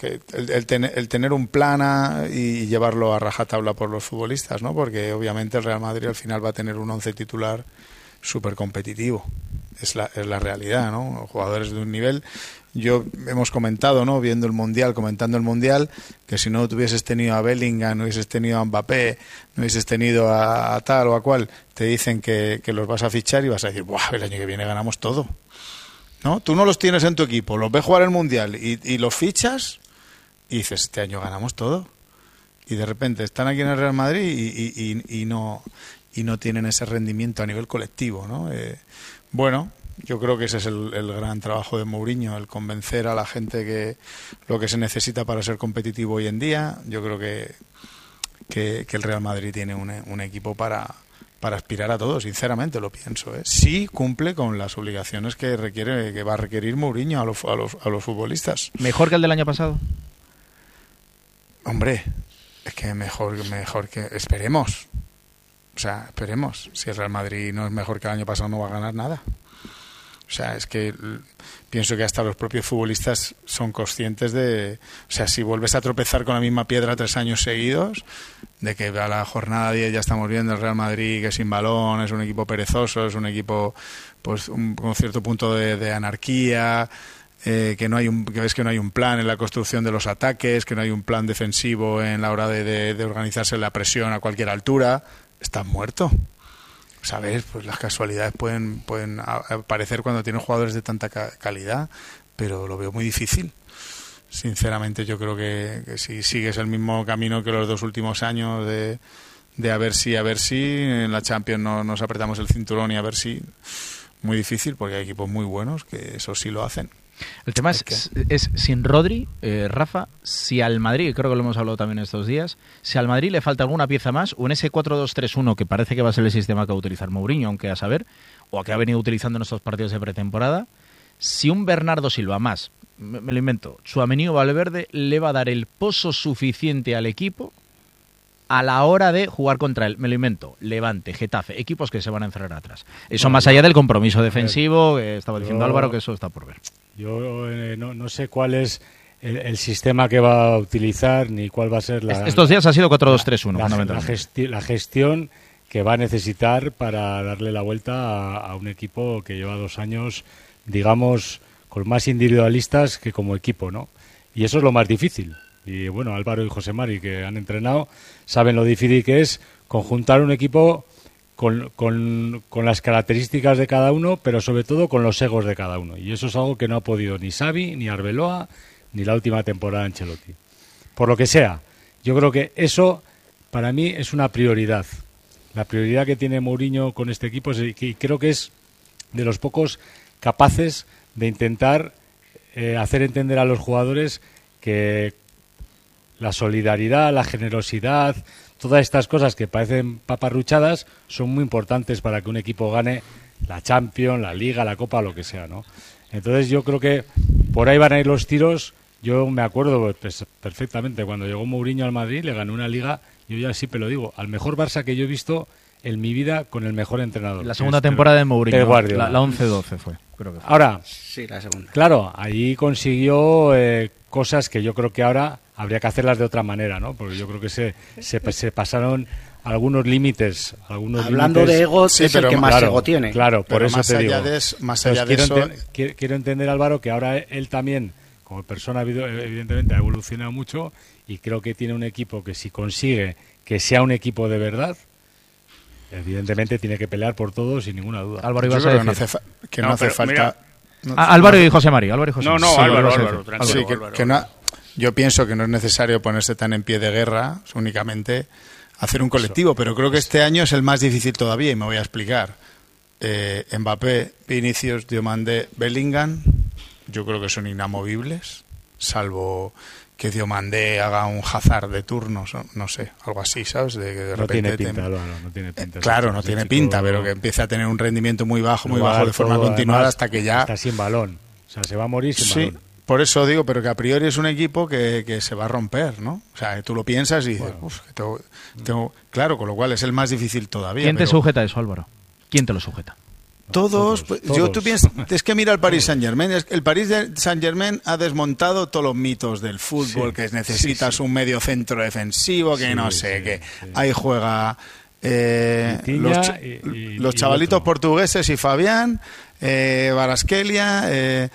el tener un plan y llevarlo a rajatabla por los futbolistas, ¿no? Porque obviamente el Real Madrid al final va a tener un 11 titular súper competitivo. Es la realidad, ¿no? Jugadores de un nivel... Hemos comentado, ¿no? Comentando el Mundial, que si no tuvieses tenido a Bellingham, no hubieses tenido a Mbappé, no hubieses tenido a tal o a cual, te dicen que los vas a fichar y vas a decir, ¡buah! El año que viene ganamos todo, ¿no? Tú no los tienes en tu equipo, los ves jugar el Mundial y los fichas y dices, este año ganamos todo. Y de repente están aquí en el Real Madrid y no tienen ese rendimiento a nivel colectivo, ¿no? Bueno... Yo creo que ese es el gran trabajo de Mourinho, el convencer a la gente que lo que se necesita para ser competitivo hoy en día. Yo creo que el Real Madrid tiene un equipo para aspirar a todo, sinceramente lo pienso. Sí cumple con las obligaciones que va a requerir Mourinho a los futbolistas. ¿Mejor que el del año pasado? Hombre, es que mejor que... Esperemos. O sea, esperemos. Si el Real Madrid no es mejor que el año pasado, no va a ganar nada. O sea, es que pienso que hasta los propios futbolistas son conscientes de... O sea, si vuelves a tropezar con la misma piedra 3 años seguidos, de que a la jornada 10 ya estamos viendo el Real Madrid que sin balón, es un equipo perezoso, es un equipo pues con cierto punto de anarquía, que ves que no hay un plan en la construcción de los ataques, que no hay un plan defensivo en la hora de organizarse la presión a cualquier altura, estás muerto. ¿Sabes? Pues las casualidades pueden aparecer cuando tienes jugadores de tanta calidad, pero lo veo muy difícil. Sinceramente, yo creo que si sigues el mismo camino que los 2 últimos años de a ver si en la Champions no nos apretamos el cinturón y a ver si... Muy difícil porque hay equipos muy buenos que eso sí lo hacen. El tema es sin Rodri, Rafa, si al Madrid, creo que lo hemos hablado también estos días, si al Madrid le falta alguna pieza más, o en ese 4-2-3-1 que parece que va a ser el sistema que va a utilizar Mourinho, aunque a saber, o a que ha venido utilizando en estos partidos de pretemporada, si un Bernardo Silva más, me lo invento, Tchouaméni o Valverde le va a dar el pozo suficiente al equipo a la hora de jugar contra él, me lo invento, Levante, Getafe, equipos que se van a encerrar atrás. Eso más allá del compromiso defensivo, que estaba diciendo Álvaro, que eso está por ver. Yo no sé cuál es el sistema que va a utilizar, ni cuál va a ser Estos días ha sido 4-2-3-1, la gestión que va a necesitar para darle la vuelta a un equipo que lleva 2 años, digamos, con más individualistas que como equipo, ¿no? Y eso es lo más difícil. Y bueno, Álvaro y José Mari, que han entrenado, saben lo difícil que es conjuntar un equipo con las características de cada uno, pero sobre todo con los egos de cada uno. Y eso es algo que no ha podido ni Xavi, ni Arbeloa, ni la última temporada de Ancelotti. Por lo que sea, yo creo que eso para mí es una prioridad. La prioridad que tiene Mourinho con este equipo y creo que es de los pocos capaces de intentar hacer entender a los jugadores que la solidaridad, la generosidad, todas estas cosas que parecen paparruchadas son muy importantes para que un equipo gane la Champions, la Liga, la Copa, lo que sea, ¿no? Entonces yo creo que por ahí van a ir los tiros. Yo me acuerdo pues, perfectamente cuando llegó Mourinho al Madrid, le ganó una Liga, yo ya siempre lo digo, al mejor Barça que yo he visto en mi vida con el mejor entrenador. La segunda temporada de Mourinho, la 11-12 fue, creo que fue. Ahora, sí, la segunda. Claro, ahí consiguió cosas que yo creo que ahora habría que hacerlas de otra manera, ¿no? Porque yo creo que se pasaron algunos límites. Hablando de egos, sí, es el que más ego tiene. Claro, por eso te digo. Más allá de eso... Quiero entender, Álvaro, que ahora él también, como persona, evidentemente ha evolucionado mucho y creo que tiene un equipo que si consigue que sea un equipo de verdad, evidentemente tiene que pelear por todo sin ninguna duda. Álvaro, ibas a decir que no hace falta... Álvaro y José Mari. Álvaro, tranquilo. Yo pienso que no es necesario ponerse tan en pie de guerra, únicamente hacer un colectivo, pero creo que este año es el más difícil todavía y me voy a explicar. Mbappé, Vinicius, Diomandé, Bellingham, yo creo que son inamovibles, salvo que Diomandé haga un Hazard de turnos, no sé, algo así, ¿sabes? De no repente tiene pinta, Álvaro, no tiene pinta. Claro, no tiene pinta, pero que empiece a tener un rendimiento muy bajo de forma continuada hasta que ya... Está sin balón, o sea, se va a morir sin balón. Por eso digo, pero que a priori es un equipo que se va a romper, ¿no? O sea, tú lo piensas y dices, claro, con lo cual es el más difícil todavía. ¿Quién te sujeta eso, Álvaro? ¿Quién te lo sujeta? Todos. Tú piensas, es que mira el Paris Saint-Germain. El Paris Saint-Germain ha desmontado todos los mitos del fútbol, que necesitas un medio centro defensivo, que que ahí juega los chavalitos portugueses y Fabián, Kvaratskhelia,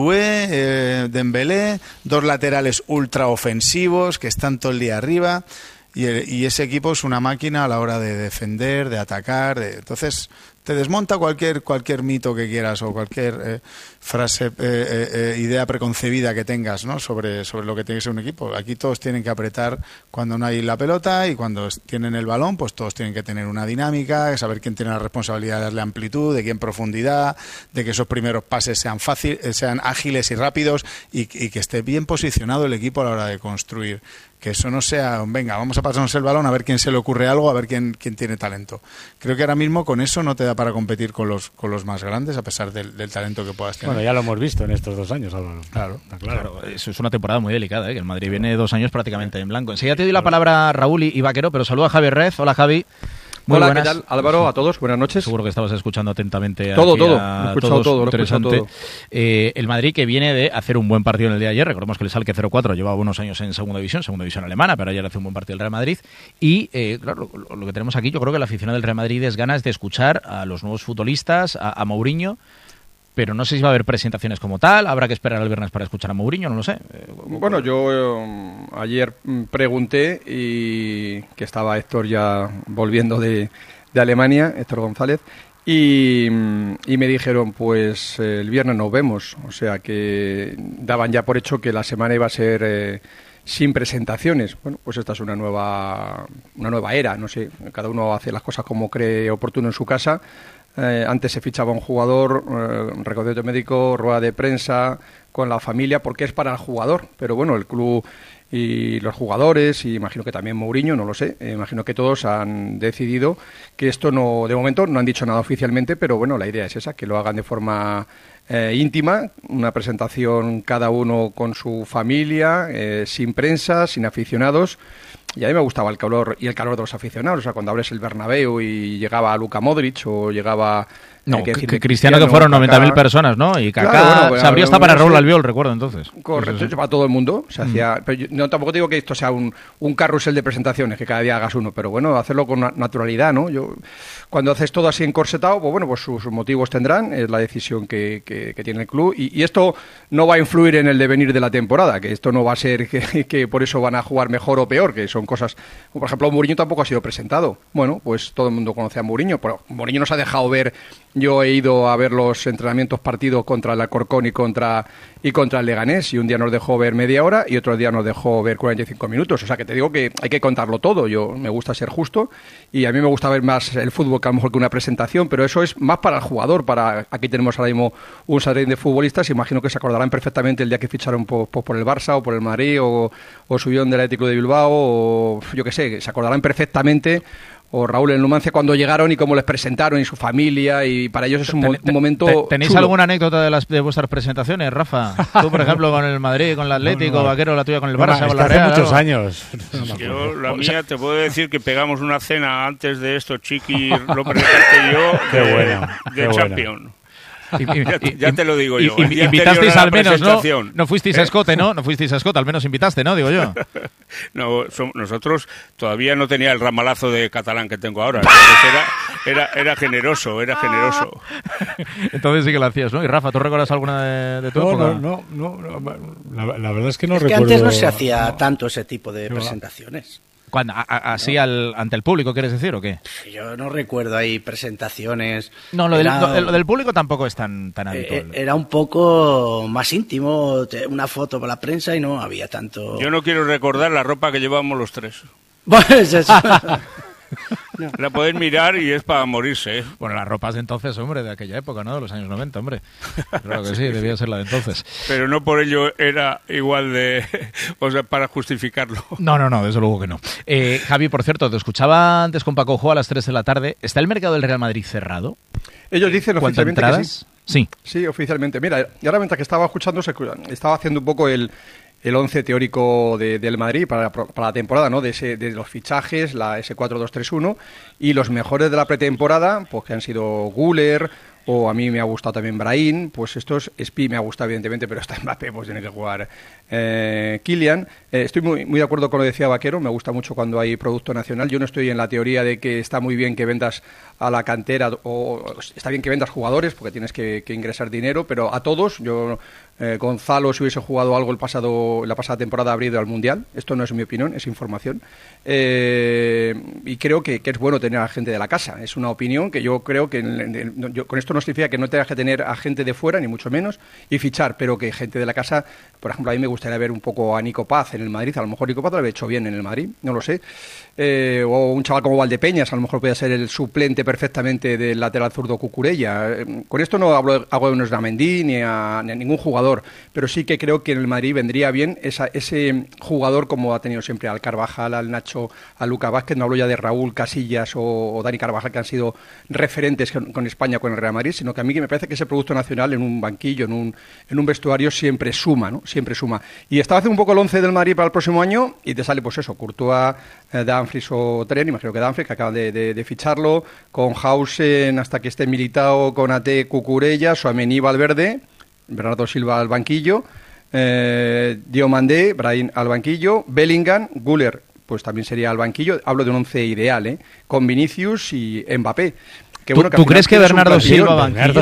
Doué, Dembélé, dos laterales ultra ofensivos que están todo el día arriba. Y ese equipo es una máquina a la hora de defender, de atacar. Entonces, te desmonta cualquier mito que quieras o cualquier frase, idea preconcebida que tengas, ¿no? sobre lo que tiene que ser un equipo. Aquí todos tienen que apretar cuando no hay la pelota y cuando tienen el balón, pues todos tienen que tener una dinámica, saber quién tiene la responsabilidad de darle amplitud, de quién profundidad, de que esos primeros pases sean ágiles y rápidos y que esté bien posicionado el equipo a la hora de construir. Que eso no sea, venga, vamos a pasarnos el balón a ver quién se le ocurre algo, a ver quién tiene talento. Creo que ahora mismo con eso no te da para competir con los más grandes, a pesar del talento que puedas tener. Bueno, ya lo hemos visto en estos 2 años, Álvaro. Claro. Eso es una temporada muy delicada, que el Madrid viene 2 años prácticamente en blanco. Enseguida te doy la palabra a Raúl y Vaquero, pero saluda a Javier Rez. Hola, Javi. Muy Hola, buenas. ¿Qué tal, Álvaro? A todos, buenas noches. Seguro que estabas escuchando atentamente. Todo, lo he escuchado todo. Interesante. El Madrid, que viene de hacer un buen partido en el día de ayer, recordemos que el Schalke 04 llevaba unos años en segunda división alemana, pero ayer hace un buen partido el Real Madrid. Y claro, lo que tenemos aquí, yo creo que la afición del Real Madrid es ganas de escuchar a los nuevos futbolistas, a Mourinho. Pero no sé si va a haber presentaciones como tal, habrá que esperar al viernes para escuchar a Mourinho, no lo sé. Bueno, yo ayer pregunté y que estaba Héctor ya volviendo de Alemania, Héctor González, y me dijeron, pues el viernes nos vemos, o sea que daban ya por hecho que la semana iba a ser sin presentaciones. Bueno, pues esta es una nueva era, no sé, cada uno hace las cosas como cree oportuno en su casa. Antes se fichaba un jugador, recorrido médico, rueda de prensa con la familia, porque es para el jugador, pero bueno, el club y los jugadores, y imagino que también Mourinho, no lo sé, imagino que todos han decidido que esto no, de momento no han dicho nada oficialmente, pero bueno, la idea es esa, que lo hagan de forma íntima, una presentación cada uno con su familia, sin prensa, sin aficionados. Y a mí me gustaba el calor de los aficionados, o sea, cuando abres el Bernabéu y llegaba Luka Modric o llegaba... que Cristiano, que fueron 90.000 personas, ¿no? Y Kaká, claro, bueno, se abrió hasta para Raúl Albiol, recuerdo entonces. Correcto, para todo el mundo. Se hacía, pero yo tampoco digo que esto sea un carrusel de presentaciones, que cada día hagas uno, pero bueno, hacerlo con naturalidad, ¿no? Cuando haces todo así encorsetado, pues bueno, pues sus motivos tendrán, es la decisión que tiene el club, y esto no va a influir en el devenir de la temporada, que esto no va a ser que por eso van a jugar mejor o peor, que son cosas... Por ejemplo, Mourinho tampoco ha sido presentado. Bueno, pues todo el mundo conoce a Mourinho, pero Mourinho nos ha dejado ver... Yo he ido a ver los entrenamientos partidos contra el Alcorcón y contra el Leganés, y un día nos dejó ver media hora y otro día nos dejó ver 45 minutos. O sea, que te digo que hay que contarlo todo. Yo me gusta ser justo y a mí me gusta ver más el fútbol que a lo mejor que una presentación, pero eso es más para el jugador. Aquí tenemos ahora mismo un sarén de futbolistas, imagino que se acordarán perfectamente el día que ficharon por el Barça o por el Madrid o subieron del Atlético de Bilbao o yo qué sé, se acordarán perfectamente, o Raúl en Numancia, cuando llegaron y cómo les presentaron y su familia, y para ellos es un momento ¿Tenéis chulo. alguna anécdota de vuestras presentaciones, Rafa? Tú, por ejemplo, con el Madrid, con el Atlético, Vaquero, la tuya con el Barça, con la Real. Hace muchos años. Yo, la mía, te puedo decir que pegamos una cena antes de esto, Chiqui, lo presentaste yo, de Champions. Ya te lo digo yo. Invitasteis al menos, ¿no? No fuisteis a escote, ¿no? No fuisteis a escote, al menos invitaste, ¿no? Digo yo. No, nosotros todavía no tenía el ramalazo de catalán que tengo ahora. Entonces era generoso. Entonces sí que lo hacías, ¿no? Y Rafa, ¿tú recuerdas alguna de tu época? No. La verdad es que no es recuerdo. Que antes no se hacía tanto ese tipo de presentaciones. ¿Cuándo? ¿Así ante el público, quieres decir, o qué? Yo no recuerdo ahí presentaciones. No, lo del público tampoco es tan habitual. Era un poco más íntimo, una foto para la prensa y no había tanto... Yo no quiero recordar la ropa que llevábamos los tres. Pues eso. No. La podéis mirar y es para morirse, ¿eh? Bueno, las ropas de entonces, hombre, de aquella época, ¿no? De los años 90, hombre. Claro que sí, debía ser la de entonces. Pero no por ello era igual de... O sea, para justificarlo. No, desde luego que no. Javi, por cierto, te escuchaba antes con Paco Jo a las 3 de la tarde. ¿Está el mercado del Real Madrid cerrado? Ellos dicen oficialmente que sí. Sí, oficialmente. Mira, y ahora mientras que estaba escuchando, estaba haciendo un poco el 11 teórico del Madrid para la temporada, ¿no? De los fichajes, ese 4-2-3-1, y los mejores de la pretemporada, pues que han sido Güler, o a mí me ha gustado también Brahim, pues estos, Spi me ha gustado evidentemente, pero está Mbappé, pues tiene que jugar Kylian. Estoy muy de acuerdo con lo que decía Vaquero, me gusta mucho cuando hay producto nacional. Yo no estoy en la teoría de que está muy bien que vendas a la cantera, o está bien que vendas jugadores, porque tienes que ingresar dinero, pero a todos, Gonzalo, si hubiese jugado algo la pasada temporada, habría ido al Mundial. Esto no es mi opinión, es información. Y creo que es bueno tener a gente de la casa. Es una opinión que yo creo que... con esto no significa que no tengas que tener a gente de fuera, ni mucho menos, y fichar, pero que gente de la casa... Por ejemplo, a mí me gustaría ver un poco a Nico Paz en el Madrid. A lo mejor Nico Paz lo había hecho bien en el Madrid, no lo sé. O un chaval como Valdepeñas, a lo mejor puede ser el suplente perfectamente del lateral zurdo Cucurella. Con esto no hago de Osnamendi ni a ningún jugador, pero sí que creo que en el Madrid vendría bien ese jugador como ha tenido siempre al Carvajal, al Nacho, a Lucas Vázquez. No hablo ya de Raúl Casillas o Dani Carvajal, que han sido referentes con España, con el Real Madrid, sino que a mí me parece que ese producto nacional en un banquillo, en un vestuario, siempre suma, ¿no? Siempre suma. Y estaba haciendo un poco el 11 del Madrid para el próximo año y te sale pues eso, Courtois, Dumfries o Tren, imagino que Dumfries, que acaban de ficharlo, con Hausen hasta que esté Militao, Konaté, Cucurella, Tchouaméni, Valverde, Bernardo Silva al banquillo, Diomandé, Brahim al banquillo, Bellingham, Güler, pues también sería al banquillo. Hablo de un 11 ideal, con Vinicius y Mbappé. ¿Tú crees que Bernardo Silva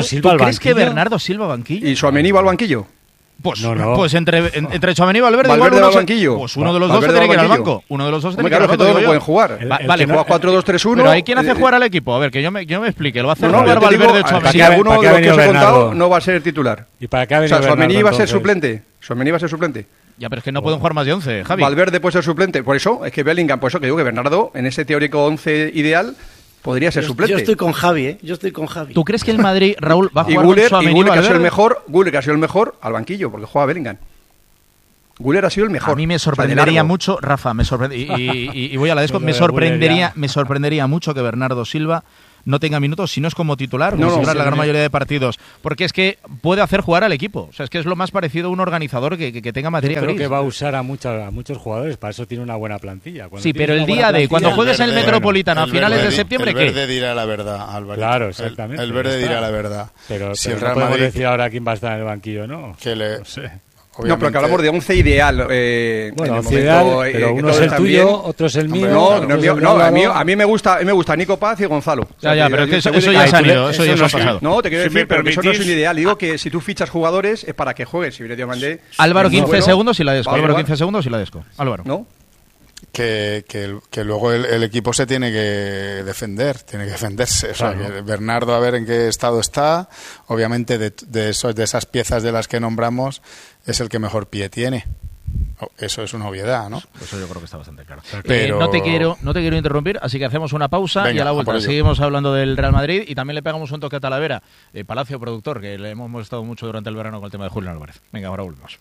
banquillo? ¿Y Tchouaméni va al banquillo? Pues entre Tchouaméni y Valverde va al banquillo. Pues uno de los dos se tiene que ir al banco. Uno de los dos tiene que ir al banco. Claro, que todos pueden jugar. Vale, juega 4-2-3-1. Pero ¿hay quién hace jugar al equipo? A ver, que yo me explique. ¿Lo va a hacer jugar Valverde o Tchouaméni? Si alguno de los que os he contado no va a ser titular. ¿Y para qué ha venido Tchouaméni va a ser suplente. Tchouaméni va a ser suplente. Ya, pero es que no pueden jugar más de 11, Javi. Valverde puede ser suplente. Por eso, es que Bellingham, por eso que digo que Bernardo, en ese teórico 11 ideal, podría ser suplente. Yo estoy con Javi, Yo estoy con Javi. ¿Tú crees que el Madrid, Raúl, va a jugar con Tchouaméni y Güler, que ha sido el mejor al banquillo, porque juega Bellingham. Güler ha sido el mejor. A mí me sorprendería mucho, Rafa, y voy a la desco, me sorprendería mucho que Bernardo Silva no tenga minutos, si no es como titular, la gran mayoría de partidos, porque es que puede hacer jugar al equipo. O sea, es que es lo más parecido a un organizador que tenga materia gris. Creo que va a usar a muchos jugadores, para eso tiene una buena plantilla. Sí, pero el día de cuando juegues en el Metropolitano a finales de septiembre, ¿qué? El Verde dirá la verdad, Álvaro. Claro, exactamente. El Verde dirá la verdad. Pero si el Real Madrid, no podemos decir ahora quién va a estar en el banquillo, ¿no? No sé. No, pero que hablamos de 11 ideal. Bueno, 11 ideal, pero uno es el tuyo, otro es el mío. A mí me gusta Nico Paz y Gonzalo. Pero es que eso ya se han ido, eso ya se ha pasado. No, te quiero decir, pero eso no es un ideal. Digo que si tú fichas jugadores es para que jueguen. Si viene Diomandé... Álvaro, 15 segundos y la desco. Álvaro, 15 segundos y la desco. Álvaro. ¿No? Que luego el equipo se tiene que defenderse. O sea, que Bernardo, a ver en qué estado está. Obviamente, de esas piezas de las que nombramos, es el que mejor pie tiene. Eso es una obviedad, ¿no? Eso yo creo que está bastante claro. Pero... no te quiero interrumpir, así que hacemos una pausa. Venga, y a la vuelta seguimos hablando del Real Madrid y también le pegamos un toque a Talavera, Palacio productor, que le hemos molestado mucho durante el verano con el tema de Julián Álvarez. Venga, ahora volvemos.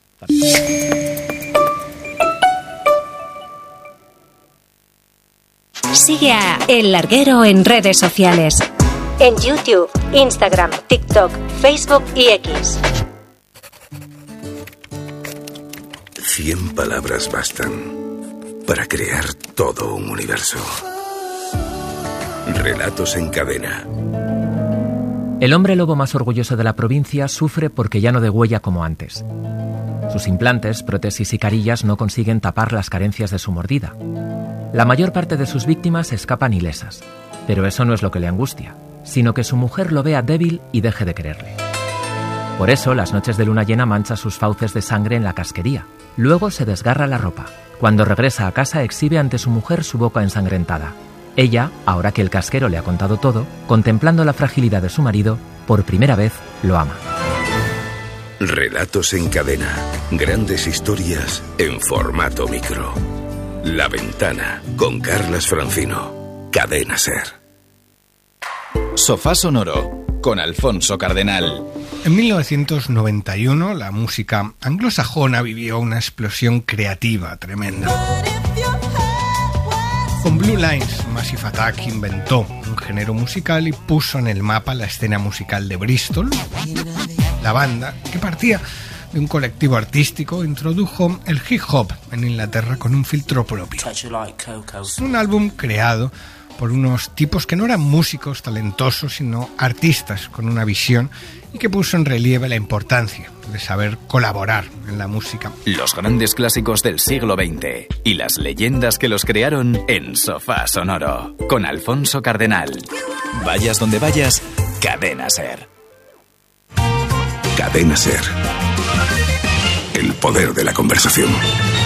Sigue a El Larguero en redes sociales. En YouTube, Instagram, TikTok, Facebook y X. 100 palabras bastan para crear todo un universo. Relatos en cadena. El hombre lobo más orgulloso de la provincia sufre porque ya no degüella como antes. Sus implantes, prótesis y carillas no consiguen tapar las carencias de su mordida. La mayor parte de sus víctimas escapan ilesas, pero eso no es lo que le angustia, sino que su mujer lo vea débil y deje de quererle. Por eso, las noches de luna llena mancha sus fauces de sangre en la casquería. Luego se desgarra la ropa. Cuando regresa a casa exhibe ante su mujer su boca ensangrentada. Ella, ahora que el casquero le ha contado todo, contemplando la fragilidad de su marido, por primera vez lo ama. Relatos en cadena. Grandes historias en formato micro. La Ventana, con Carlas Francino. Cadena SER. Sofá Sonoro, con Alfonso Cardenal. En 1991, la música anglosajona vivió una explosión creativa tremenda. Con Blue Lines, Massive Attack inventó un género musical y puso en el mapa la escena musical de Bristol. La banda, que partía de un colectivo artístico, introdujo el hip hop en Inglaterra con un filtro propio. Un álbum creado por unos tipos que no eran músicos talentosos, sino artistas con una visión, y que puso en relieve la importancia de saber colaborar en la música. Los grandes clásicos del siglo XX y las leyendas que los crearon en Sofá Sonoro, con Alfonso Cardenal. Vayas donde vayas, Cadena SER. Cadena SER. El poder de la conversación.